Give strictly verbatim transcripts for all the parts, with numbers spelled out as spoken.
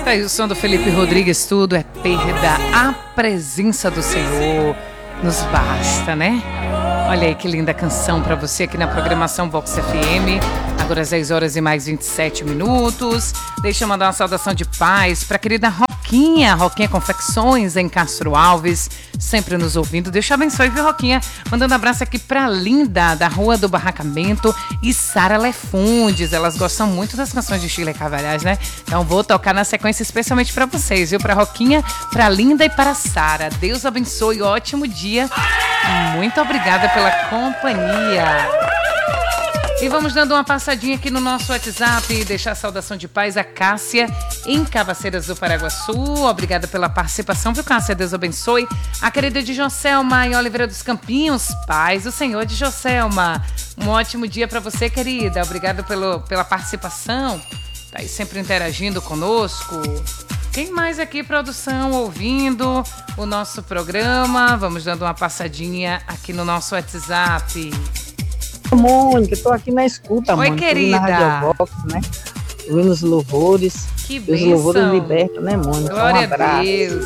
Tá aí o som do Felipe Rodrigues, tudo é perda. A presença do Senhor nos basta, né? Olha aí que linda canção pra você aqui na programação Vox F M. Agora às dez horas e mais vinte e sete minutos. Deixa eu mandar uma saudação de paz pra querida Roquinha. Roquinha Confecções em Castro Alves, sempre nos ouvindo. Deus te abençoe, viu, Roquinha? Mandando um abraço aqui pra Linda, da Rua do Barracamento, e Sara Lefundes. Elas gostam muito das canções de Shirley Carvalhais, né? Então vou tocar na sequência especialmente pra vocês, viu? Pra Roquinha, pra Linda e para Sara. Deus abençoe, ótimo dia. Muito obrigada pela companhia. E vamos dando uma passadinha aqui no nosso WhatsApp, deixar a saudação de paz a Cássia em Cabaceiras do Paraguaçu. Obrigada pela participação, viu, Cássia? Deus abençoe. A querida de Joselma em Oliveira dos Campinhos. Paz do Senhor de Joselma. Um ótimo dia para você, querida. Obrigada pelo, pela participação. Tá aí sempre interagindo conosco. Quem mais aqui, produção, ouvindo o nosso programa? Vamos dando uma passadinha aqui no nosso WhatsApp. Mônica, estou aqui na escuta, Oi, Mônica. querida. Na Rádio Vox, né? Ouvindo os louvores. Que Os bênção. louvores libertam, né, Mônica? Glória um abraço. a Deus.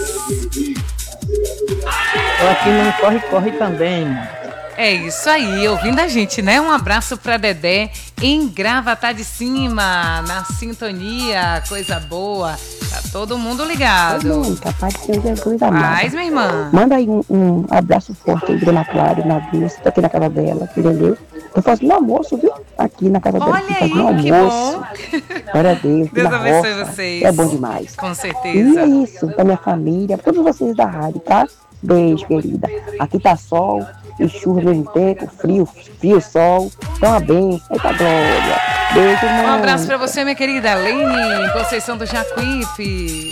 Estou aqui no Corre-Corre também, Mônica. É isso aí, ouvindo a gente, né? Um abraço pra Dedé em Gravatá de Cima, na sintonia, coisa boa. Tá todo mundo ligado. Mônica, paz de Deus, Jesus amado. Paz, minha irmã. Manda aí um, um abraço forte aí, Dona Clara, na Dulce, tá aqui na casa dela, entendeu? Eu faço meu almoço, viu? Aqui na casa dela. Olha eu aí, faço que meu bom. almoço. Glória a Deus. Deus na abençoe roça, vocês. É bom demais. Com E é certeza. isso, pra minha família, pra todos vocês da rádio, tá? Beijo, querida. Aqui tá sol e chuva ao mesmo tempo, frio, frio, sol. Então, a benção. Eita glória. Beijo, mãe. Um abraço pra você, minha querida Lene, Conceição do Jacuípe.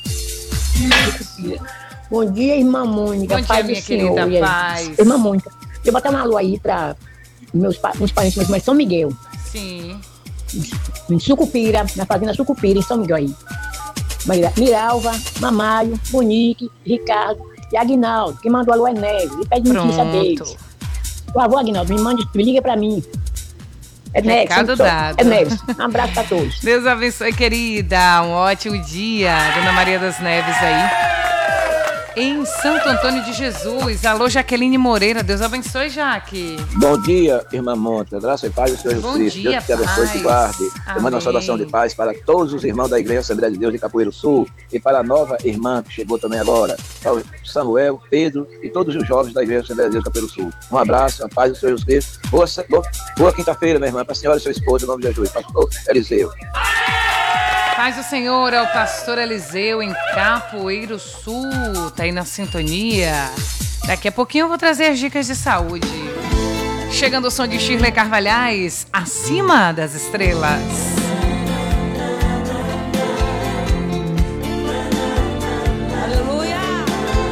Bom dia, irmã Mônica. Bom dia, paz minha do Senhor. querida, E aí? paz. Irmã Mônica, eu vou botar uma alô aí para meus, pa- meus parentes, meus irmãos de São Miguel, Sim. em Sucupira, na fazenda Sucupira, em São Miguel aí. Maria- Miralva, Mamaio, Monique, Ricardo e Aguinaldo. Quem mandou alô é Neves. E pede notícia deles. Pronto. Por favor, Aguinaldo, me mande, me liga pra mim. É Neves. Recado sou- dado. É Neves. Um abraço pra todos. Deus abençoe, querida. Um ótimo dia. Dona Maria das Neves aí. Em Santo Antônio de Jesus. Alô, Jaqueline Moreira. Deus abençoe, Jaque. Bom dia, irmã Mônica. Graça e paz do Senhor Bom Jesus Cristo. dia, Deus te abençoe e te paz. guarde. Eu mando Amém. uma saudação de paz para todos os irmãos da Igreja Assembleia de Deus de Capoeiro Sul e para a nova irmã que chegou também agora, para o Samuel, Pedro e todos os jovens da Igreja Assembleia de Deus de Capoeiro Sul. Um abraço, a paz do Senhor Jesus Cristo. Boa, boa, boa quinta-feira, minha irmã, para a senhora e seu esposo, em nome de Jesus, pastor Eliseu. Paz do Senhor, é o pastor Eliseu em Capoeiro Sul, tá aí na sintonia. Daqui a pouquinho eu vou trazer as dicas de saúde. Chegando o som de Shirley Carvalhais, Acima das Estrelas.